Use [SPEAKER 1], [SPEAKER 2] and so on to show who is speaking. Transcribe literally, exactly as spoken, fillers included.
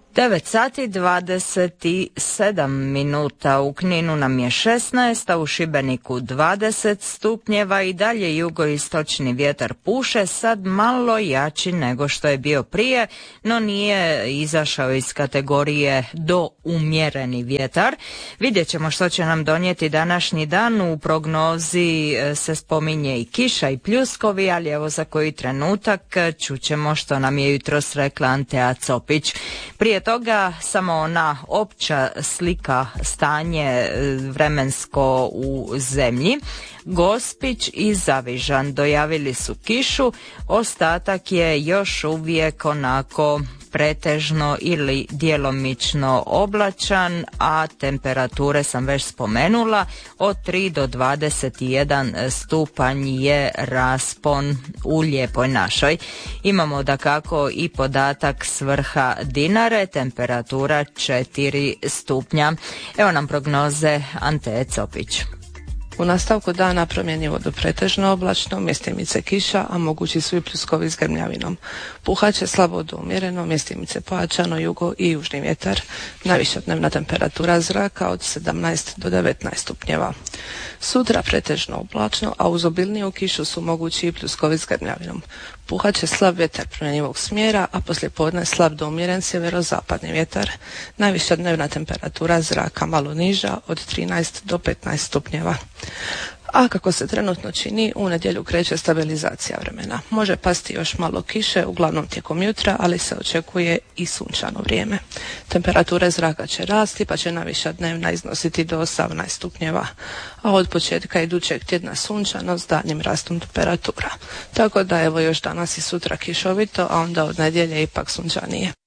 [SPEAKER 1] devet sati dvadeset sedam minuta, u Kninu nam je šesnaest, a u Šibeniku dvadeset stupnjeva i dalje jugoistočni vjetar puše, sad malo jači nego što je bio prije, no nije izašao iz kategorije do umjereni vjetar. Vidjet ćemo što će nam donijeti današnji dan. U prognozi se spominje i kiša i pljuskovi, ali evo za koji trenutak čućemo što nam je jutros rekla Antea Copić. Prije toga samo ona opća slika, stanje vremensko u zemlji. Gospić i Zavižan dojavili su kišu, ostatak je još uvijek onako pretežno ili djelomično oblačan, a temperature sam već spomenula, od tri do dvadeset jedan stupanj je raspon u Lijepoj našoj. Imamo dakako i podatak s vrha Dinare, temperatura četiri stupnja. Evo nam prognoze Ante Copić.
[SPEAKER 2] U nastavku dana promjenjivo do pretežno oblačno, mjestimice kiša, a mogući su i pljuskovi s grmljavinom. Puhaće slabo do umjereno, mjestimice pojačano, jugo i južni vjetar. Najviša dnevna temperatura zraka od sedamnaest do devetnaest stupnjeva. Sutra pretežno oblačno, a uz obilniju kišu su mogući i pljuskovi s grmljavinom. Puhaće slab vjetar promjenjivog smjera, a poslijepodne slab do umjeren sjeverozapadni vjetar. Najviša dnevna temperatura zraka malo niža od trinaest do petnaest stupnjeva. A kako se trenutno čini, u nedjelju kreće stabilizacija vremena. Može pasti još malo kiše, uglavnom tijekom jutra, ali se očekuje i sunčano vrijeme. Temperature zraka će rasti, pa će najviša dnevna iznositi do osamnaest stupnjeva. A od početka idućeg tjedna sunčano s daljnjim rastom temperatura. Tako da evo još danas i sutra kišovito, a onda od nedjelje ipak sunčanije.